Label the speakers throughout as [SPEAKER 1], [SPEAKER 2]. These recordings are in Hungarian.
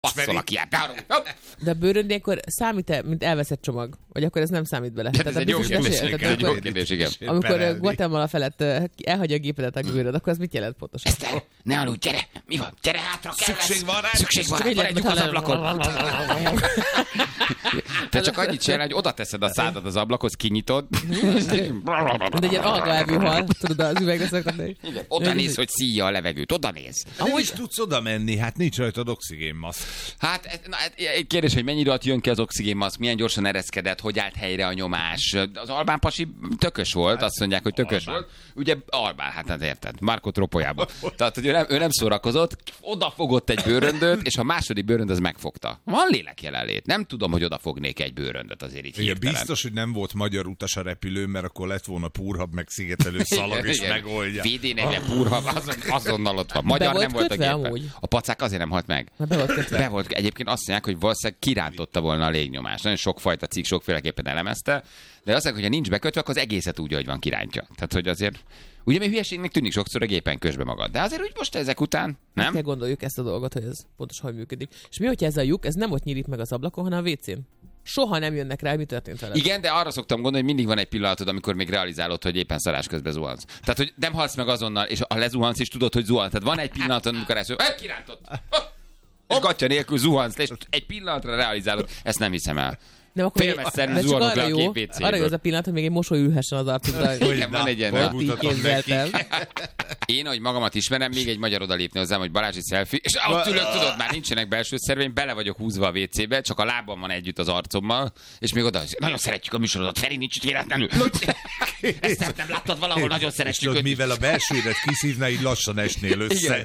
[SPEAKER 1] Passzolak ilyen.
[SPEAKER 2] De a bőröndékkor számít-e, mint elveszett csomag? Vagy akkor ez nem számít bele?
[SPEAKER 1] Ez egy jó kérdés, igen.
[SPEAKER 2] Amikor Guatemala felett elhagyja a gépedet a bőröd, akkor az mit jelent pontosan?
[SPEAKER 1] Eszter, ne aludj, gyere! Mi van? Gyere hátra, kell
[SPEAKER 3] Szükség van rá?
[SPEAKER 1] Szükség van rá, forradjuk az ablakon. Te csak annyit csinálj, hogy oda teszed a szádat az ablakhoz, kinyitod.
[SPEAKER 2] De egy ilyen algaelvű hal, tudod, az üvegre szokatni.
[SPEAKER 1] Oda néz, hogy szíja a levegőt, oda néz.
[SPEAKER 3] Nem is tudsz oda menni, hát nincs rajtad oxigénmaszk.
[SPEAKER 1] Hát egy kérdés, hogy mennyi alatt jön ki az oxigénmaszk, milyen gyorsan ereszkedett, hogy állt helyre a nyomás. Az albán pasi tökös volt, azt mondják, hogy tökös volt. Ugye albán, hát érted, Marco Tropolyából. Tehát, hogy ő nem szórakozott, odafogott egy bőröndöt, és a második bőrönd az megfogta. Van lélek jelenlét. Nem tudom, hogy odafognék egy bőröndöt azért így hirtelen.
[SPEAKER 3] Biztos, hogy nem volt magyar utas a repülőn, mert akkor lett volna púrhab, meg szigetelő szalag, és megoldja.
[SPEAKER 1] VD-4 púrhab, azonnal ott van. Magyar nem volt a gépen. A pacák azért nem halt meg. Be volt. Egyébként azt mondják, hogy valószínűleg kirántotta volna a légnyomást. Nagyon sokfajta cikk, sokféleképpen elemezte, de azt mondják, hogy ha nincs bekötve, akkor az egészet úgy, hogy van kirántja. Tehát, hogy azért, ugye még hülyeségnek tűnik sokszor a gépen közbe magad. De azért úgy most ezek után, nem?
[SPEAKER 2] Kell gondoljuk ezt a dolgot, hogy ez pontosan hogy működik. És mi, hogyha ez a lyuk, ez nem ott nyílik meg az ablakon, hanem a WC-n? Soha nem jönnek rá, hogy mi történt vele.
[SPEAKER 1] Igen, de arra szoktam gondolni, hogy mindig van egy pillanatod, amikor még realizálod, hogy éppen szarás közben zuhansz. Tehát, hogy nem halsz meg azonnal, és ha lezuhansz is tudod, hogy zuhansz. Tehát van egy pillanatod, amikor ezt kirántott. És gatya nélkül zuhansz, és egy pillanatra realizálod. Ezt nem hiszem el.
[SPEAKER 2] Nem, akkor
[SPEAKER 1] félmezszerűen zuhanok le a két WC-ből.
[SPEAKER 2] Arra jó az a pillanat, hogy még egy mosoly ülhessen az arcodra.
[SPEAKER 1] Igen, van egy ilyen.
[SPEAKER 2] Képzeltem.
[SPEAKER 1] Én, ahogy magamat ismerem, még egy magyar odalépne hozzám, hogy Balázsi selfie, és ott ülök, tudod, már nincsenek belső szerveim, bele vagyok húzva a WC-be, csak a lábam van együtt az arcommal, és még oda, nagyon szeretjük a műsorodat, Feri nincs itt véletlenül. Ezt nem láttad valahol, nagyon szeretjük őt.
[SPEAKER 3] Mivel a belsődet kiszívná, így lassan esnél össze.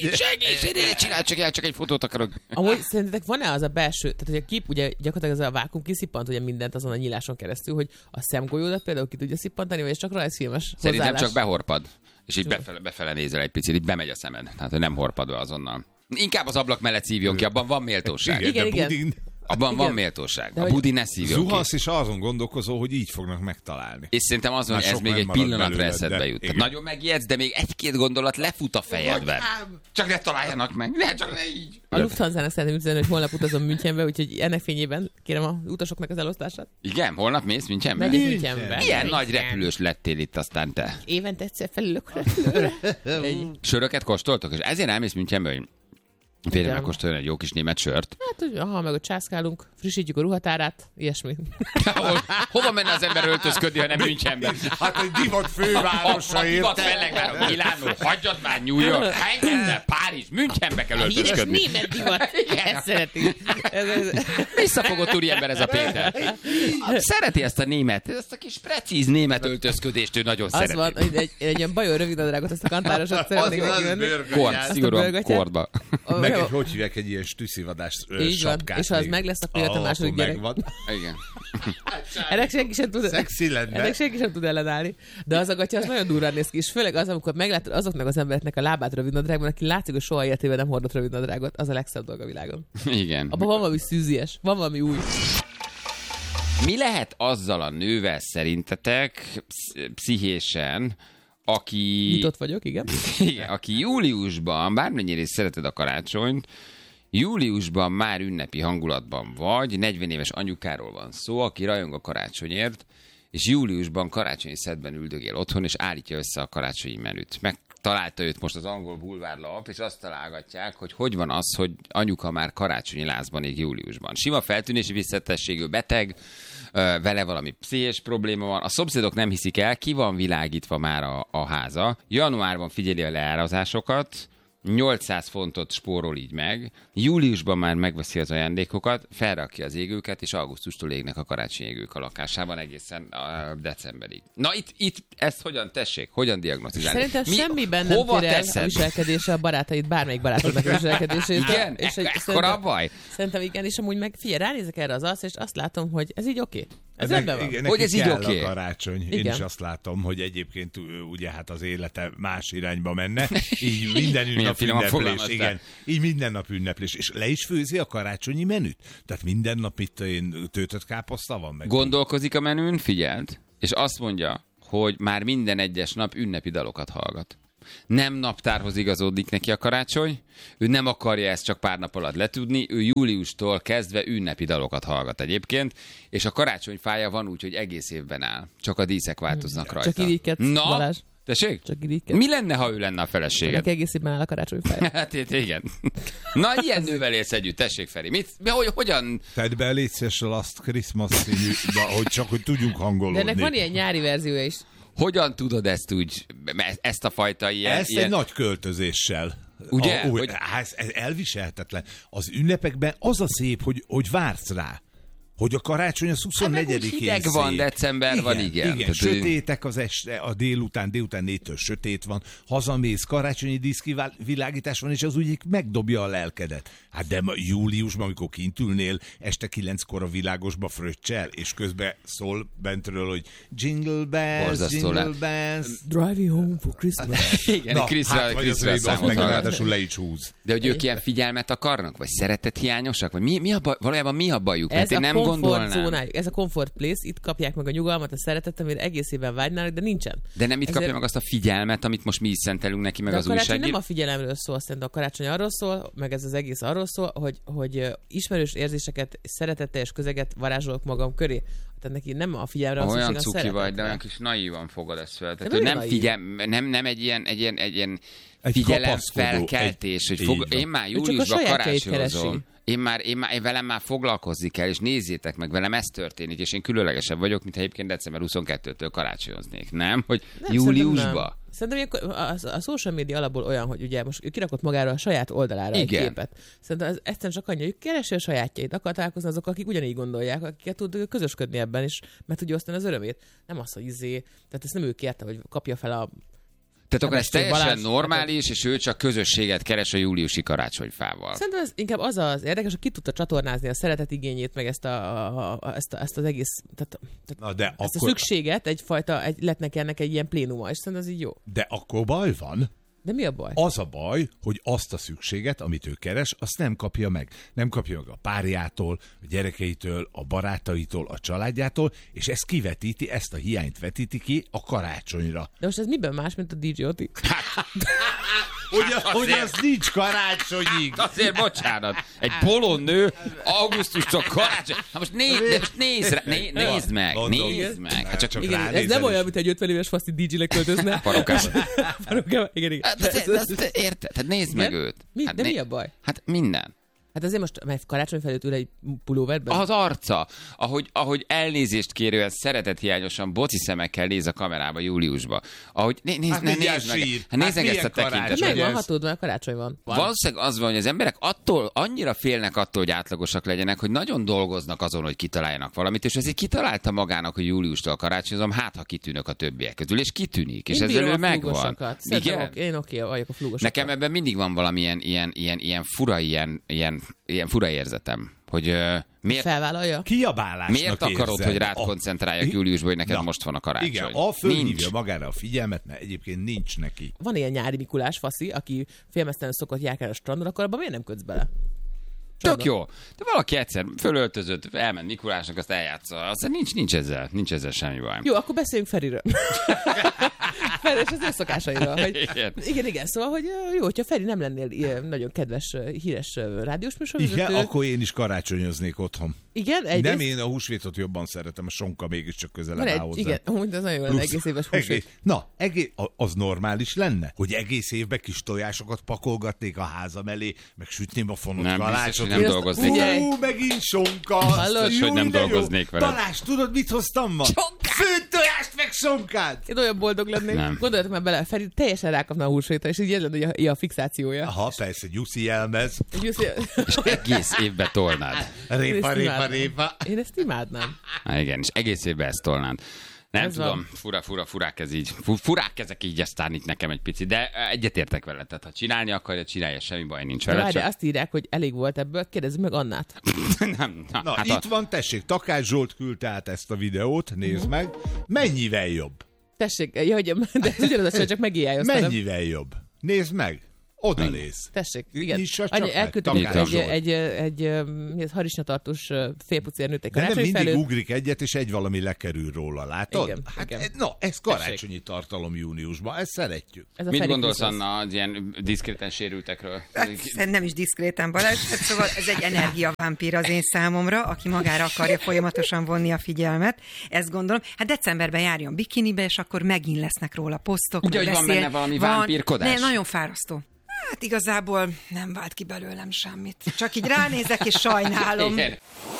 [SPEAKER 1] Segíts, csak egy fotót akarok.
[SPEAKER 2] Amúgy szerintetek van-e az a belső, tehát hogy a kép, ugye gyakorlatilag ez a vákum kiszippant ugye mindent azon a nyíláson keresztül, hogy a szemgolyódat például ki tudja szippantani, vagy ez csak rajzfilmes
[SPEAKER 1] Szerintem
[SPEAKER 2] hozzáállás?
[SPEAKER 1] csak behorpad. És így befele nézel egy picit, így bemegy a szemed. Tehát, hogy nem horpad be azonnal. Inkább az ablak mellett szívjon ki, abban van méltóság.
[SPEAKER 2] Igen.
[SPEAKER 1] Abban van méltóság. A budi ne szívjon ki.
[SPEAKER 3] Zuhansz is azon gondolkozol, hogy így fognak megtalálni.
[SPEAKER 1] És szerintem azon, hogy ez még egy pillanatra eszedbe jut. Tehát nagyon megijedsz, de még egy-két gondolat lefut a fejedben. Csak ne találjanak meg. Csak ne így.
[SPEAKER 2] A Lufthansa-nak szeretném üzenni, hogy holnap utazom Münchenbe, úgyhogy ennek fényében kérem a utasoknak az elosztását.
[SPEAKER 1] Igen, holnap mész Münchenbe?
[SPEAKER 2] Megyek Münchenbe.
[SPEAKER 1] Milyen nagy repülős lettél itt aztán te?
[SPEAKER 2] Évente egyszer felülök repülőre.
[SPEAKER 1] Söröket kóstoltok? És ezért elmész Münchenbe, hogy Férjem megkóstoljon egy jó kis német sört.
[SPEAKER 2] Hát, ha meg ott császkálunk, frissítjük a ruhatárát, ilyesmi.
[SPEAKER 1] Hova menne az ember öltözködni, ha nem Münchenbe?
[SPEAKER 3] Hát egy divat fővárosa,
[SPEAKER 1] érted? Divat fellegvár, Milánó, hagyjad már New York, Heidelberg, Párizs, Münchenbe kell öltözködni.
[SPEAKER 2] Híres német divat, ezt szeretik.
[SPEAKER 1] Visszafogott úriember ez a Péter. Szereti ezt a német, ezt a kis precíz német öltözködést, ő nagyon szereti.
[SPEAKER 2] Az van, egy ilyen bajor rövidnadrágot, ezt a kantárosat szeretnék megvenni.
[SPEAKER 1] Szigorúan kordba.
[SPEAKER 3] Hogy hívják egy ilyen stüsszivadás sapkát?
[SPEAKER 2] És ha az meg lesz, akkor jött a második gyerek.
[SPEAKER 1] Igen.
[SPEAKER 2] Ennek senki sem tud.
[SPEAKER 3] Szexi lenne.
[SPEAKER 2] Ennek senki sem tud ellenállni. De az a gatya, az nagyon durrán néz ki, és főleg az, amikor meglátod azoknak az embereknek a lábát rövidnadrágban, aki látszik, hogy soha életében nem hordott rövidnadrágot, az a legszebb dolog a világon.
[SPEAKER 1] Igen.
[SPEAKER 2] Abban van valami szűzies, van valami új.
[SPEAKER 1] Mi lehet azzal a nővel szerintetek pszichésen, aki...
[SPEAKER 2] Nyitott vagyok, igen.
[SPEAKER 1] Igen, aki júliusban, bármennyire is szereted a karácsonyt, júliusban már ünnepi hangulatban vagy, 40 éves anyukáról van szó, aki rajong a karácsonyért, és júliusban karácsonyi szedben üldögél otthon, és állítja össze a karácsonyi menüt. Megtalálta őt most az angol bulvárlap, és azt találgatják, hogy van az, hogy anyuka már karácsonyi lázban ég júliusban. Sima feltűnési visszatességű beteg, vele valami pszichés probléma van. A szomszédok nem hiszik el, ki van világítva már a háza. Januárban figyeli a leárazásokat, 800 fontot spórol így meg, júliusban már megveszi az ajándékokat, felrakja az égőket, és augusztustól égnek a karácsonyi égők a lakásában egészen decemberig. Na itt ezt hogyan diagnosztizálni?
[SPEAKER 2] Szerintem semmiben nem tér el a viselkedése a barátaid, bármelyik barátodnak a viselkedését.
[SPEAKER 1] Igen? Ekkora a baj?
[SPEAKER 2] Szerintem igen, és amúgy meg figyelj, ránézek erre az arcra, és azt látom, hogy ez így oké. Ez rendben van.
[SPEAKER 3] Igen,
[SPEAKER 1] hogy ez így
[SPEAKER 3] oké. A karácsony. Igen. Én is azt látom, hogy egyébként ugye hát az élete más irányba menne. Így minden nap ünneplés. Igen. Így minden nap ünneplés. És le is főzi a karácsonyi menüt? Tehát minden nap itt töltött káposzta van meg.
[SPEAKER 1] Gondolkozik a menün, figyeld, és azt mondja, hogy már minden egyes nap ünnepi dalokat hallgat. Nem naptárhoz igazódik neki a karácsony, ő nem akarja ezt csak pár nap alatt letudni, ő júliustól kezdve ünnepi dalokat hallgat egyébként, és a karácsonyfája van úgy, hogy egész évben áll. Csak a díszek változnak rajta.
[SPEAKER 2] Csak irigykedsz, Balázs.
[SPEAKER 1] Tessék?
[SPEAKER 2] Csak irigykedsz.
[SPEAKER 1] Mi lenne, ha ő lenne a feleséged?
[SPEAKER 2] Ennek egész évben áll a karácsonyfája.
[SPEAKER 1] Hát igen. Na, ilyen nővel élsz együtt. Tessék, Feri. Hogyan?
[SPEAKER 3] Tedd be létszes a Last Christmas színű, hogy tudjunk hangolódni.
[SPEAKER 2] De ennek van ilyen nyári verziója is.
[SPEAKER 1] Hogyan tudod ezt úgy, ezt a fajta ilyen...
[SPEAKER 3] Ezt egy nagy költözéssel.
[SPEAKER 1] Ugye?
[SPEAKER 3] Ez elviselhetetlen. Az ünnepekben az a szép, hogy vársz rá. Hogy a karácsony az 24-én
[SPEAKER 1] hideg van, december van, igen.
[SPEAKER 3] Igen, sötétek az este, a délután 4-től sötét van, hazamész, karácsonyi díszkivilágítás van, és az úgy megdobja a lelkedet. Hát de júliusban, amikor kint ülnél, este 9-kor a világosba fröccsel, és közben szól bentről, hogy jingle bells, jingle bells.
[SPEAKER 2] Driving home for Christmas.
[SPEAKER 1] Igen, Krisztra számot
[SPEAKER 3] ráadásul le is húz.
[SPEAKER 1] De hogy ők ilyen figyelmet akarnak, vagy szeretet hiányosak, vagy valójában mi a bajuk?
[SPEAKER 2] Ez a nem komfortzónájuk, ez a comfort place, itt kapják meg a nyugalmat, a szeretetet, amire egész évben vágynának, de nincsen.
[SPEAKER 1] De nem itt kapja meg azt a figyelmet, amit most mi is szentelünk neki, meg
[SPEAKER 2] de
[SPEAKER 1] az
[SPEAKER 2] újságír. A karácsony
[SPEAKER 1] újságír.
[SPEAKER 2] nem a figyelemről szól, szerintem a karácsony arról szól, meg ez az egész arról szól, hogy ismerős érzéseket, szeretetteljes közeget varázsolok magam köré. Tehát neki nem a figyelemre van szükség,
[SPEAKER 1] olyan
[SPEAKER 2] a
[SPEAKER 1] cuki
[SPEAKER 2] szeretetre.
[SPEAKER 1] vagy, de olyan kis naívan fogad ezt fel. Tehát ő nem egy ilyen figyelemfelkeltés, hogy én már júliusban karácsonyozom. Én velem már foglalkozni kell, és nézzétek meg, velem ez történik, és én különlegesebb vagyok, mint egyébként december 22-től karácsonyoznék, nem? Hogy nem, júliusba.
[SPEAKER 2] Szerintem a social media alapból olyan, hogy ugye most kirakott magára a saját oldalára egy képet. Szerintem ez egyszerűen csak annyi, hogy keresi a sajátjait, akar találkozni azok, akik ugyanígy gondolják, akiket tud közösködni ebben is, mert tudja osztani az örömét. Nem az, hogy tehát ezt nem ő kérte, hogy kapja fel a...
[SPEAKER 1] Tehát akkor ez teljesen normális, és ő csak közösséget keres a júliusi karácsonyfával.
[SPEAKER 2] Szerintem ez inkább az érdekes, hogy ki tudta csatornázni a szeretet igényét, meg ezt az egész, ezt a szükséget, lett neki ennek egy ilyen plénuma, és szerintem ez így jó.
[SPEAKER 3] De akkor baj van.
[SPEAKER 2] De mi a baj?
[SPEAKER 3] Az a baj, hogy azt a szükséget, amit ő keres, azt nem kapja meg. Nem kapja meg a párjától, a gyerekeitől, a barátaitól, a családjától, és ezt kivetíti, ezt a hiányt vetíti ki a karácsonyra.
[SPEAKER 2] De most ez miben más, mint a DJ Oti?
[SPEAKER 3] Hogy az nincs karácsonyig.
[SPEAKER 1] Azért bocsánat. Egy polon nő augusztustól karácsony. Hát most nézd meg. Hát csak
[SPEAKER 2] igen, ez nem olyan, mint egy 50 éves faszti DJ-le költözne.
[SPEAKER 1] Parókába.
[SPEAKER 2] Igen.
[SPEAKER 1] Érted? Tehát nézd meg őt.
[SPEAKER 2] De mi a baj?
[SPEAKER 1] Hát minden.
[SPEAKER 2] Hát azért most karácsony felőtt ül egy pulóverben?
[SPEAKER 1] Az arca, ahogy elnézést kérően szeretethiányosan boci szemekkel néz a kamerába júliusba. Ahogy nézd meg. Hát nézd meg ezt a tekintet.
[SPEAKER 2] Meg van hatód, mert karácsony van.
[SPEAKER 1] Valószínűleg az van, hogy az emberek annyira félnek attól, hogy átlagosak legyenek, hogy nagyon dolgoznak azon, hogy kitaláljanak valamit, és ezért kitalálta magának, hogy júliustól karácsonyozom, hát ha kitűnök a többiek közül, és kitűnik, és ezzel ő megvan.
[SPEAKER 2] Igen? Én oké vagyok a flúgosokat.
[SPEAKER 1] Nekem ebben mindig van valamilyen ilyen fura érzetem, hogy miért...
[SPEAKER 2] Felvállalja?
[SPEAKER 3] Kiabálásnak
[SPEAKER 1] miért akarod, hogy rád koncentráljak júliusban, hogy neked most van a karácsony?
[SPEAKER 3] Igen, fölhívja magára a figyelmet, mert egyébként nincs neki.
[SPEAKER 2] Van ilyen nyári Mikulás faszi, aki félmeztelen szokott járkálni a strandon, akkor abban miért nem kötsz bele?
[SPEAKER 1] Tök jó. De valaki egyszer fölöltözött, elment Mikulásnak, azt eljátsza. Aztán nincs ezzel semmi baj.
[SPEAKER 2] Jó, akkor beszéljünk Feriről. Feri és az ő szokásairól. Hogy, igen. Szóval, hogy jó, hogyha Feri nem lennél ilyen nagyon kedves, híres rádiós műsorvezető.
[SPEAKER 3] Igen, akkor én is karácsonyoznék otthon.
[SPEAKER 2] Igen, egyrészt...
[SPEAKER 3] Nem, én a húsvétot jobban szeretem, a sonka mégiscsak közelebb áll hozzá.
[SPEAKER 2] Igen, amúgy az nagyon jó lenne, egész éves húsvét.
[SPEAKER 3] Az normális lenne, hogy egész évben kis tojásokat pakolgatnék a házam elé, meg sütném a fonott kalácsot.
[SPEAKER 1] Nem dolgoznék.
[SPEAKER 3] Megint sonka.
[SPEAKER 1] Biztos, hogy nem dolgoznék vele.
[SPEAKER 3] Balázs, tudod, mit hoztam ma? Főtt tojást, meg sonkát.
[SPEAKER 2] Én olyan boldog lennék. Gondoljatok már bele, Feri teljesen rákapna a húsvétra, és így ez lenne a fixációja.
[SPEAKER 3] Aha, persze, gyuszi jelmez.
[SPEAKER 1] És egész évbe tolnád.
[SPEAKER 3] Répa.
[SPEAKER 2] Én ezt imádnám.
[SPEAKER 1] Igen, és egész évben ezt tolnád. Nem ez tudom, furák ez így. Furák ezek így, aztán itt nekem egy picit, de egyetértek vele. Tehát ha csinálni akarja, csinálja, semmi baj nincs vele.
[SPEAKER 2] De azt írják, hogy elég volt ebből, kérdezzük meg Annát.
[SPEAKER 3] Itt van, tessék, Takács Zsolt küldte át ezt a videót, nézd meg. Mennyivel jobb?
[SPEAKER 2] Tessék, de ez ugyanaz a csak megijálja.
[SPEAKER 3] Mennyivel jobb? Nézd meg. Odalész.
[SPEAKER 2] Tessék, igen. Elküldtem egy harisnyatartós félpucérnőt egy karácsonyi
[SPEAKER 3] felőtt. Mindig ugrik egyet, és egy valami lekerül róla, látod?
[SPEAKER 2] Igen, igen.
[SPEAKER 3] Ez karácsonyi tartalom júniusban, ezt szeretjük.
[SPEAKER 1] Mit gondolsz, Anna, az ilyen diszkréten sérültekről?
[SPEAKER 4] Nem is diszkréten, Balázs. Szóval ez egy energiavámpír az én számomra, aki magára akarja folyamatosan vonni a figyelmet. Ezt gondolom. Hát decemberben járjon bikinibe, és akkor megint lesznek róla posztok.
[SPEAKER 1] Ugye, hogy van benne valami vámpírkodás?
[SPEAKER 4] Ne, nagyon fárasztó. Hát igazából nem vált ki belőlem semmit. Csak így ránézek, és sajnálom.
[SPEAKER 1] Igen.